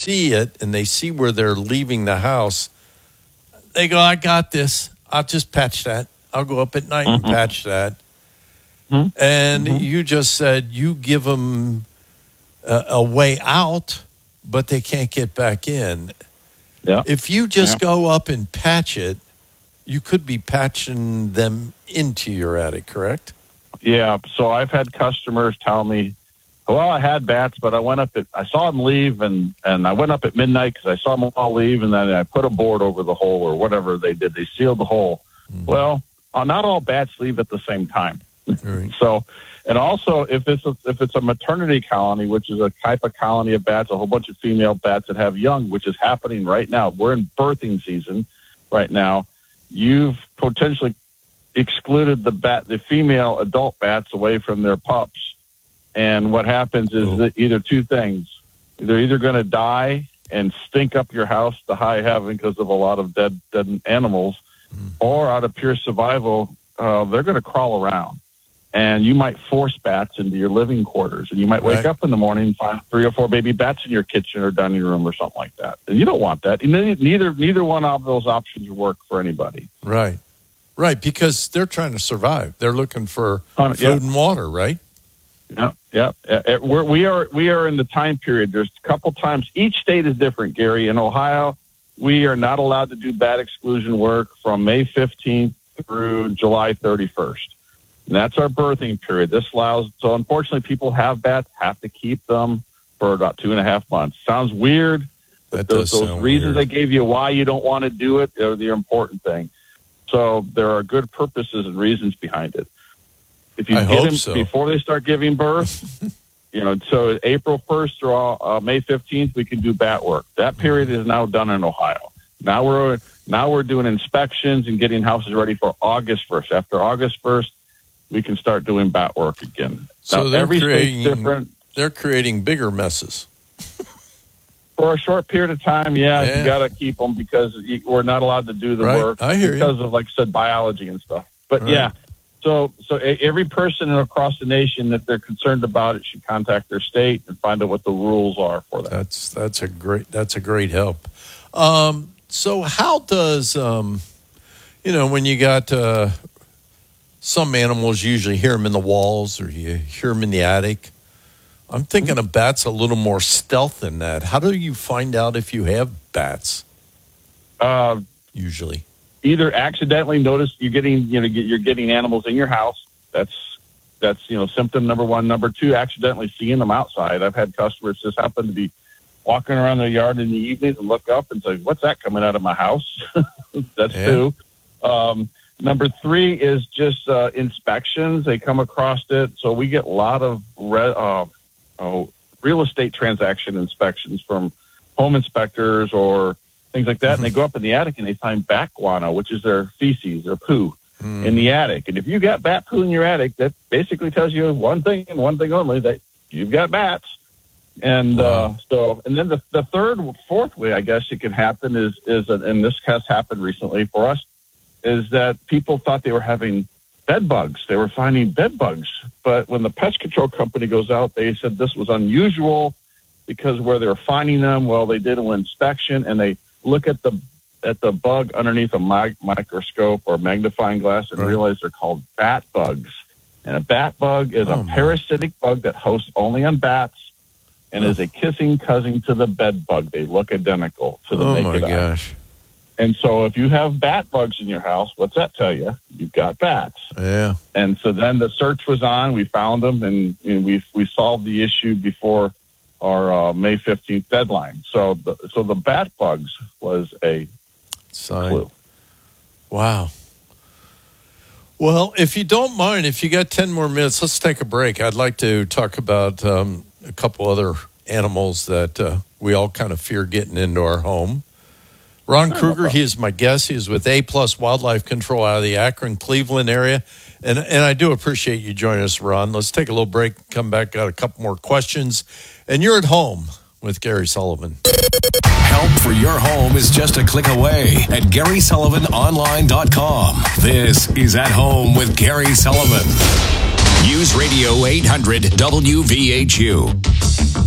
see it and they see where they're leaving the house, they go, I got this. I'll just patch that. I'll go up at night and patch that. And you just said you give them a way out, but they can't get back in. Yeah. If you just go up and patch it, you could be patching them into your attic, correct? Yeah. So I've had customers tell me, well, I had bats, but I saw them leave, and I went up at midnight because I saw them all leave, and then I put a board over the hole or whatever they did. They sealed the hole. Well, not all bats leave at the same time. Right. So, and also if it's a maternity colony, which is a type of colony of bats, a whole bunch of female bats that have young, which is happening right now. We're in birthing season right now. You've potentially excluded the female adult bats away from their pups. And what happens is that either two things. They're either going to die and stink up your house to high heaven because of a lot of dead animals, or out of pure survival, they're going to crawl around. And you might force bats into your living quarters. And you might wake up in the morning and find 3 or 4 baby bats in your kitchen or dining room or something like that. And you don't want that. And neither one of those options work for anybody. Right. Right, because they're trying to survive. They're looking for food and water, right? Yeah. We are in the time period. There's a couple times. Each state is different, Gary. In Ohio, we are not allowed to do bat exclusion work from May 15th through July 31st. And that's our birthing period. This allows, so unfortunately, people have bats, have to keep them for about 2.5 months. Sounds weird, but those reasons I gave you why you don't want to do it are the important thing. So there are good purposes and reasons behind it. If you get them before they start giving birth, so April 1st through May 15th, we can do bat work. That period is now done in Ohio. Now we're doing inspections and getting houses ready for August 1st. After August 1st, we can start doing bat work again. So now, every state's different. They're creating bigger messes. For a short period of time, you got to keep them because we're not allowed to do the work because of, like I said, biology and stuff. But So every person across the nation that they're concerned about it should contact their state and find out what the rules are for that. That's a great help. So how does when you got some animals, you usually hear them in the walls or you hear them in the attic. I'm thinking of bats a little more stealth than that. How do you find out if you have bats? Usually. Either accidentally notice you're getting animals in your house. That's symptom number one. Number two, accidentally seeing them outside. I've had customers just happen to be walking around their yard in the evenings and look up and say, "What's that coming out of my house?" That's two. Number three is just inspections. They come across it, so we get a lot of real estate transaction inspections from home inspectors or things like that, and they go up in the attic and they find bat guano, which is their feces, their poo, in the attic. And if you got bat poo in your attic, that basically tells you one thing and one thing only, that you've got bats. And and then the fourth way I guess it can happen is and this has happened recently for us, is that people thought they were having bed bugs. They were finding bed bugs. But when the pest control company goes out, they said this was unusual because where they were finding them, well, they did an inspection and they look at the bug underneath a microscope or magnifying glass and realize they're called bat bugs. And a bat bug is a parasitic bug that hosts only on bats and is a kissing cousin to the bed bug. They look identical to the naked eye. Oh, my gosh. And so if you have bat bugs in your house, what's that tell you? You've got bats. Yeah. And so then the search was on. We found them, and we solved the issue before our May 15th deadline. So the bat bugs was a clue. Wow. Well, if you don't mind, if you got 10 more minutes, let's take a break. I'd like to talk about a couple other animals that we all kind of fear getting into our home. Ron Kruger, he is my guest. He is with A+ Wildlife Control out of the Akron, Cleveland area. And I do appreciate you joining us, Ron. Let's take a little break, come back, got a couple more questions. And you're at home with Gary Sullivan. Help for your home is just a click away at GarySullivanOnline.com. This is At Home with Gary Sullivan. News Radio 800 WVHU.